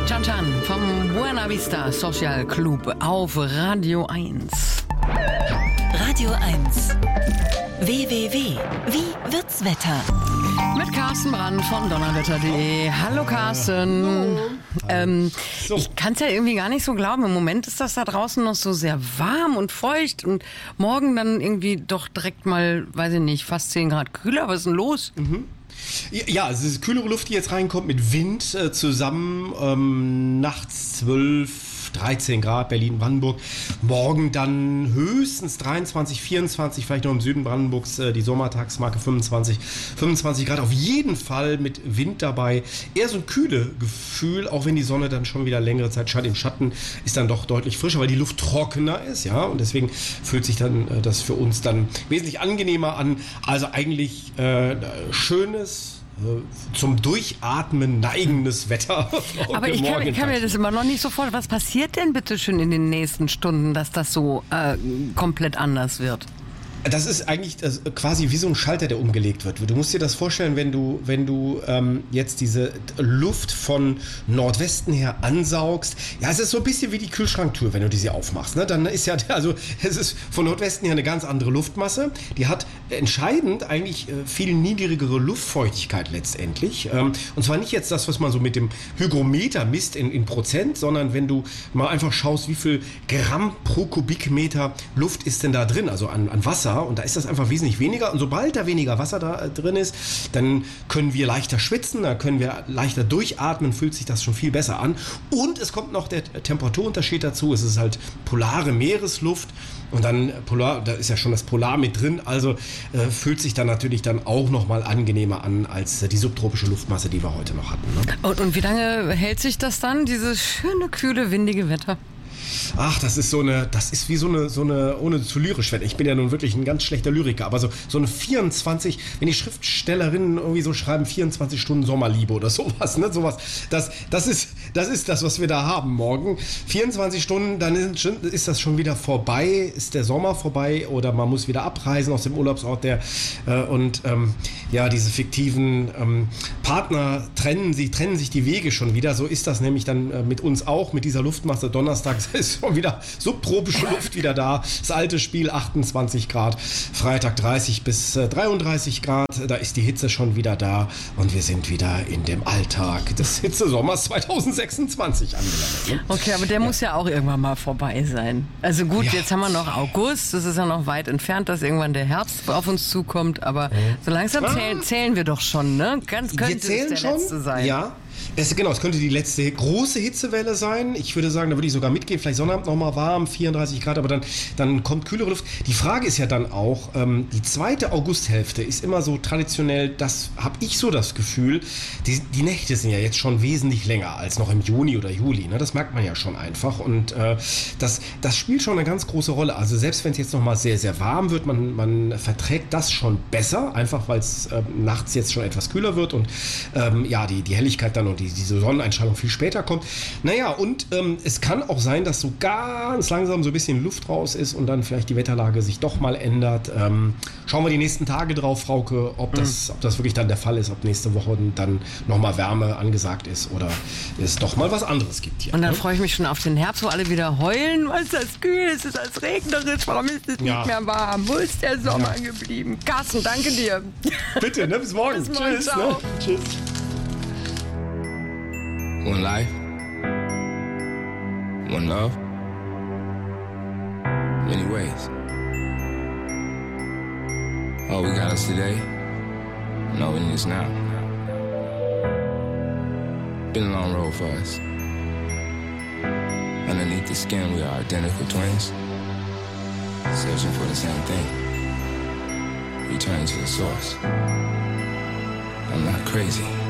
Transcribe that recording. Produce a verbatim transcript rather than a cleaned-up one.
Chan Chan vom Buena Vista Social Club auf Radio eins. Radio eins. W W W. Wie wird's Wetter? Mit Carsten Brandt von donnerwetter punkt de. Hallo Carsten. Hallo. Ähm, so. Ich kann es ja irgendwie gar nicht so glauben. Im Moment ist das da draußen noch so sehr warm und feucht und morgen dann irgendwie doch direkt mal, weiß ich nicht, fast zehn Grad kühler. Was ist denn los? Mhm. Ja, es ist kühlere Luft, die jetzt reinkommt mit Wind äh, zusammen. Ähm, nachts zwölf, dreizehn Grad, Berlin, Brandenburg. Morgen dann höchstens dreiundzwanzig, vierundzwanzig, vielleicht noch im Süden Brandenburgs äh, die Sommertagsmarke fünfundzwanzig, fünfundzwanzig Grad. Auf jeden Fall mit Wind dabei. Eher so ein kühle Gefühl, auch wenn die Sonne dann schon wieder längere Zeit scheint. Im Schatten ist dann doch deutlich frischer, weil die Luft trockener ist, ja. Und deswegen fühlt sich dann äh, das für uns dann wesentlich angenehmer an. Also eigentlich äh, schönes, zum Durchatmen neigendes Wetter. Aber ich kann, ich kann mir das immer noch nicht so vorstellen. Was passiert denn bitte schön in den nächsten Stunden, dass das so äh, komplett anders wird? Das ist eigentlich das, quasi wie so ein Schalter, der umgelegt wird. Du musst dir das vorstellen, wenn du, wenn du ähm, jetzt diese Luft von Nordwesten her ansaugst. Ja, es ist so ein bisschen wie die Kühlschranktür, wenn du diese aufmachst. Ne? Dann ist ja, also es ist von Nordwesten her eine ganz andere Luftmasse. Die hat entscheidend eigentlich äh, viel niedrigere Luftfeuchtigkeit letztendlich. Ähm, und zwar nicht jetzt das, was man so mit dem Hygrometer misst in, in Prozent, sondern wenn du mal einfach schaust, wie viel Gramm pro Kubikmeter Luft ist denn da drin, also an, an Wasser. Und da ist das einfach wesentlich weniger. Und sobald da weniger Wasser da äh, drin ist, dann können wir leichter schwitzen, dann können wir leichter durchatmen, fühlt sich das schon viel besser an. Und es kommt noch der Temperaturunterschied dazu. Es ist halt polare Meeresluft. Und dann Polar, da ist ja schon das Polar mit drin. Also äh, fühlt sich dann natürlich dann auch noch mal angenehmer an als äh, die subtropische Luftmasse, die wir heute noch hatten. Ne? Und, und wie lange hält sich das dann, dieses schöne, kühle, windige Wetter? Ach, das ist so eine, das ist wie so eine, so eine, ohne zu lyrisch werden. Ich bin ja nun wirklich ein ganz schlechter Lyriker, aber so, so eine vierundzwanzig, wenn die Schriftstellerinnen irgendwie so schreiben, vierundzwanzig Stunden Sommerliebe oder sowas, ne, sowas, das, das ist, das ist das, was wir da haben morgen. vierundzwanzig Stunden, dann ist, ist das schon wieder vorbei, ist der Sommer vorbei oder man muss wieder abreisen aus dem Urlaubsort, der, äh, und, ähm, ja, diese fiktiven, ähm, Partner trennen sich, trennen sich die Wege schon wieder. So ist das nämlich dann äh, mit uns auch, mit dieser Luftmasse donnerstags. Ist schon wieder subtropische Luft wieder da. Das alte Spiel achtundzwanzig Grad. Freitag dreißig bis dreiunddreißig Grad. Da ist die Hitze schon wieder da. Und wir sind wieder in dem Alltag des Hitzesommers zweitausendsechsundzwanzig angelangt. Ne? Okay, aber der ja. muss ja auch irgendwann mal vorbei sein. Also gut, ja. jetzt haben wir noch August. Das ist ja noch weit entfernt, dass irgendwann der Herbst auf uns zukommt. Aber mhm. so langsam zählen, zählen wir doch schon, ne? Ganz könnte es der schon? letzte sein. Ja. Es, genau, es könnte die letzte große Hitzewelle sein. Ich würde sagen, da würde ich sogar mitgehen. Vielleicht Sonnabend nochmal warm, vierunddreißig Grad, aber dann, dann kommt kühlere Luft. Die Frage ist ja dann auch, ähm, die zweite Augusthälfte ist immer so traditionell, das habe ich so das Gefühl, die, die Nächte sind ja jetzt schon wesentlich länger als noch im Juni oder Juli. Ne? Das merkt man ja schon einfach. Und äh, das, das spielt schon eine ganz große Rolle. Also selbst wenn es jetzt nochmal sehr, sehr warm wird, man, man verträgt das schon besser, einfach weil es äh, nachts jetzt schon etwas kühler wird und ähm, ja, die, die Helligkeit dann und die, diese Sonneneinstrahlung viel später kommt. Naja, und ähm, es kann auch sein, dass so ganz langsam so ein bisschen Luft raus ist und dann vielleicht die Wetterlage sich doch mal ändert. Ähm, schauen wir die nächsten Tage drauf, Frauke, ob das, mhm. ob das wirklich dann der Fall ist, ob nächste Woche dann nochmal Wärme angesagt ist oder es doch mal was anderes gibt hier. Und dann ne? freue ich mich schon auf den Herbst, wo alle wieder heulen. Was ist das kühl? Es ist das regnerisch. Warum ist es ja. nicht mehr warm? Wo ist der Sommer ja. geblieben? Carsten, danke dir. Bitte, ne? Bis morgen. Bis morgen. Tschüss. Ne? Tschüss. One life, one love, many ways. All we got is today, and all we need is now. Been a long road for us. Underneath the skin, we are identical twins, searching for the same thing, returning to the source. I'm not crazy.